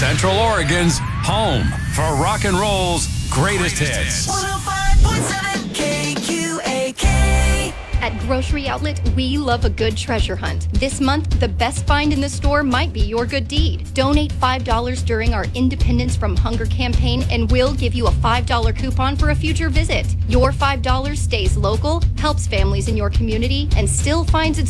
Central Oregon's home for rock and roll's greatest hits. 105.7 KQAK. At Grocery Outlet, we love a good treasure hunt. This month, the best find in the store might be your good deed. Donate $5 during our Independence from Hunger campaign, and we'll give you a $5 coupon for a future visit. Your $5 stays local, helps families in your community, and still finds its